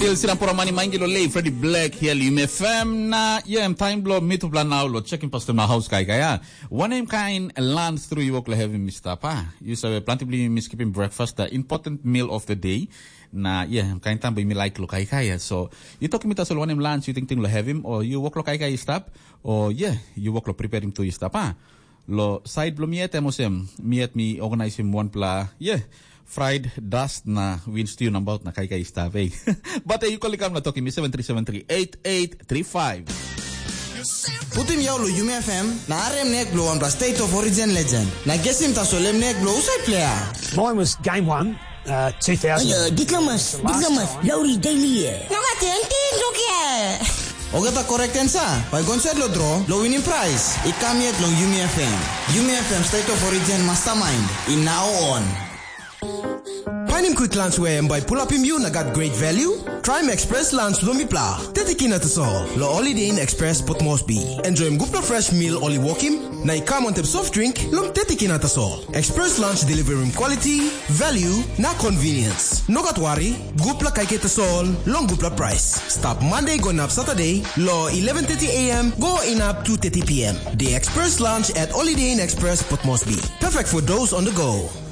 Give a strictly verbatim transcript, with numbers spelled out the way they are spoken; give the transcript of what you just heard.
Still sira por mani mangi lo lei Freddie Black here U M F M na yeah time blow mitu plan now lo checking pastor na house kai kaya one name kind land through you work having Mister Pa you say plenty me skipping breakfast the important meal of the day na yeah kind time me like lo kai kaya so you talk me ta so one name lunch you think thing lo have him or you work lo kai kaya stop or yeah you work lo prepare him to stop pa lo side lo miet emosem miet me organize him one pla yeah fried dust na win stew na about na kay kay stave. But eh, you call ikam na toki mi seven three seven three eight eight three five. Putim yaw lo U M F M na arem nek blow on the state of origin legend. Na gesim ta solem nek blow usai player. Mine was game one, uh, two thousand. Ayo, diklemas, diklemas, Lauri Daily. Nama tenti lukia. Oga ta correcten sa. Pai concert lo draw, lo winning prize. Ikam yet lo U M F M. U M F M state of origin mastermind. In now on. Find him quick lunch where by pull up him you na got great value. Try him express lunch lo mi pla. Tetikin at all. Lo Holiday Inn Express Port Moresby. Enjoy him gupla fresh meal oli walk him. Na ikam on tep soft drink lo tetikin at all. Express lunch delivering quality, value, na convenience. No got worry. Gupla kaiket all long gupla price. Stop Monday going up Saturday. Lo eleven thirty a m go in up two thirty p m The Express lunch at Holiday Inn Express Port Moresby. Perfect for those on the go.